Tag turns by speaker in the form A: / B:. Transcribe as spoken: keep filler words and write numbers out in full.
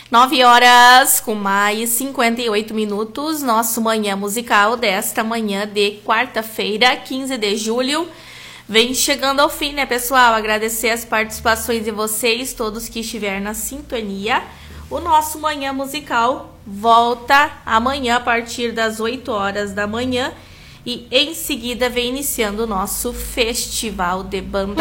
A: nove horas com mais cinquenta e oito minutos, nosso Manhã Musical desta manhã de quarta-feira, quinze de julho. Vem chegando ao fim, né, pessoal? Agradecer as participações de vocês, todos que estiveram na sintonia. O nosso Manhã Musical volta amanhã a partir das oito horas da manhã e em seguida vem iniciando o nosso Festival de Banda